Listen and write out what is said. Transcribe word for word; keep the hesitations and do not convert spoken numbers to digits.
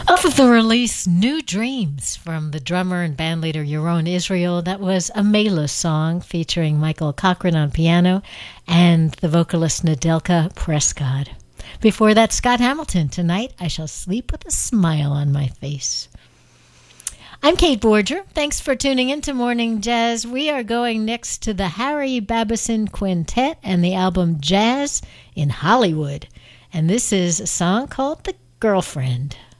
Off of the release New Dreams from the drummer and bandleader Yaron Israel, that was a Mela song featuring Michael Cochran on piano and the vocalist Nadelka Prescott. Before that, Scott Hamilton, Tonight I Shall Sleep with a Smile on My Face. I'm Kate Borger. Thanks for tuning in to Morning Jazz. We are going next to the Harry Babison Quintet and the album Jazz in Hollywood. And this is a song called The Girlfriend.